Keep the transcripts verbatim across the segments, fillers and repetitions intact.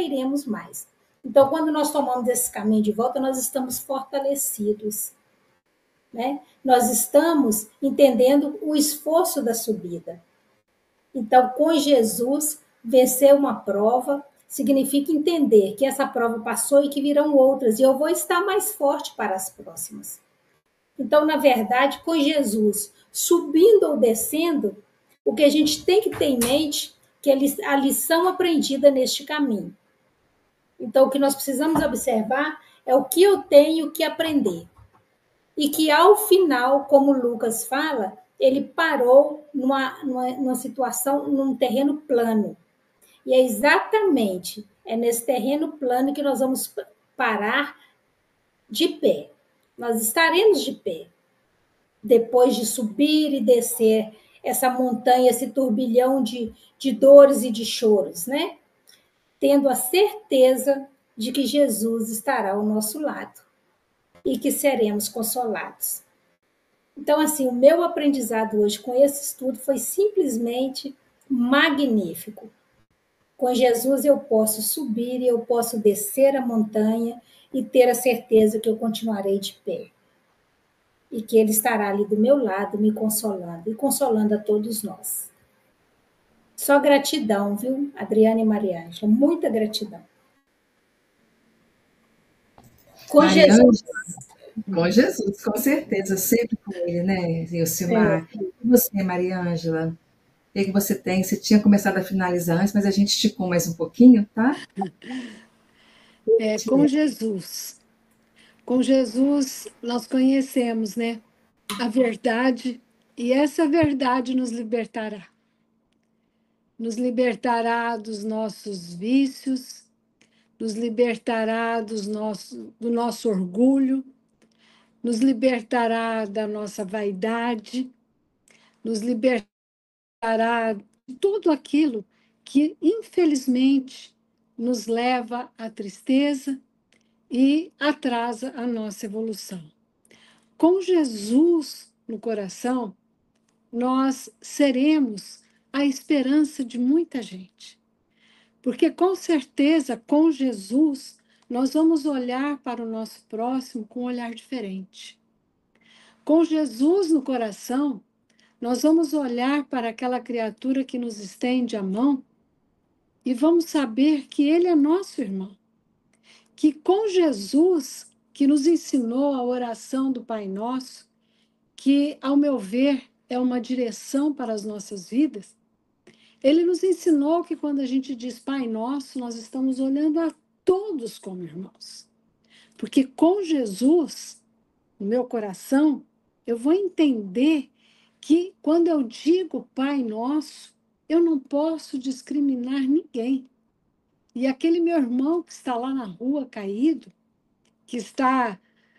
iremos mais. Então, quando nós tomamos esse caminho de volta, nós estamos fortalecidos, né? Nós estamos entendendo o esforço da subida. Então, com Jesus, vencer uma prova significa entender que essa prova passou e que virão outras, e eu vou estar mais forte para as próximas. Então, na verdade, com Jesus, subindo ou descendo, o que a gente tem que ter em mente é que a lição aprendida neste caminho. Então, o que nós precisamos observar é o que eu tenho que aprender. E que, ao final, como Lucas fala, ele parou numa, numa, numa situação, num terreno plano. E é exatamente é nesse terreno plano que nós vamos parar de pé. Nós estaremos de pé. Depois de subir e descer essa montanha, esse turbilhão de, de dores e de choros, né? Tendo a certeza de que Jesus estará ao nosso lado e que seremos consolados. Então, assim, o meu aprendizado hoje com esse estudo foi simplesmente magnífico. Com Jesus eu posso subir e eu posso descer a montanha e ter a certeza que eu continuarei de pé. E que Ele estará ali do meu lado, me consolando e consolando a todos nós. Só gratidão, viu, Adriana e Maria Ângela? Muita gratidão. Com Maria Jesus. Ângela, com Jesus, com certeza, sempre com Ele, né, Ilcimar? É. E você, Maria Ângela? O que você tem? Você tinha começado a finalizar antes, mas a gente esticou mais um pouquinho, tá? É, com Jesus. Com Jesus, nós conhecemos, né, a verdade, e essa verdade nos libertará. Nos libertará dos nossos vícios, nos libertará dos nosso, do nosso orgulho, nos libertará da nossa vaidade, nos libertará de tudo aquilo que, infelizmente, nos leva à tristeza e atrasa a nossa evolução. Com Jesus no coração, nós seremos a esperança de muita gente. Porque, com certeza, com Jesus, nós vamos olhar para o nosso próximo com um olhar diferente. Com Jesus no coração, nós vamos olhar para aquela criatura que nos estende a mão e vamos saber que ele é nosso irmão. Que com Jesus, que nos ensinou a oração do Pai Nosso, que, ao meu ver, é uma direção para as nossas vidas, ele nos ensinou que quando a gente diz Pai Nosso, nós estamos olhando a todos como irmãos. Porque com Jesus, no meu coração, eu vou entender que quando eu digo Pai Nosso, eu não posso discriminar ninguém. E aquele meu irmão que está lá na rua caído, que está,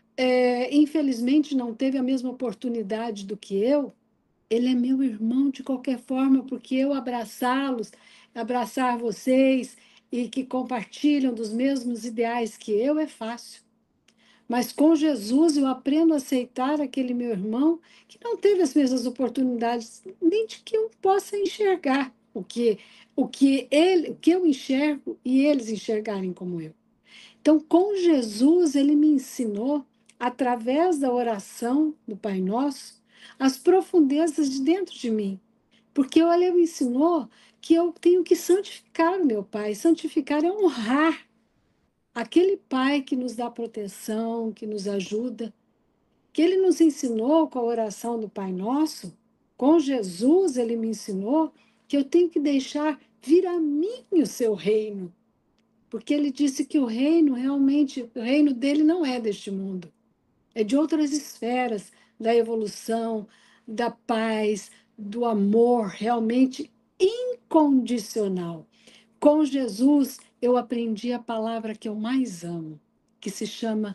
é, infelizmente, não teve a mesma oportunidade do que eu, ele é meu irmão de qualquer forma, porque eu abraçá-los, abraçar vocês e que compartilham dos mesmos ideais que eu é fácil. Mas com Jesus eu aprendo a aceitar aquele meu irmão que não teve as mesmas oportunidades, nem de que eu possa enxergar o que, o que, ele, o que eu enxergo e eles enxergarem como eu. Então, com Jesus, ele me ensinou, através da oração do Pai Nosso, as profundezas de dentro de mim. Porque ele me ensinou que eu tenho que santificar o meu Pai. Santificar é honrar aquele Pai que nos dá proteção, que nos ajuda. Que ele nos ensinou com a oração do Pai Nosso, com Jesus ele me ensinou que eu tenho que deixar vir a mim o seu reino. Porque ele disse que o reino realmente, o reino dele não é deste mundo. É de outras esferas, da evolução, da paz, do amor realmente incondicional. Com Jesus, eu aprendi a palavra que eu mais amo, que se chama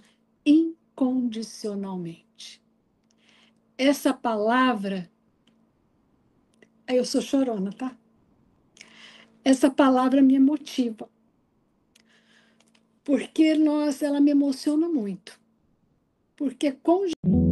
incondicionalmente. Essa palavra, eu sou chorona, tá? Essa palavra me motiva, porque, nossa, ela me emociona muito. Porque com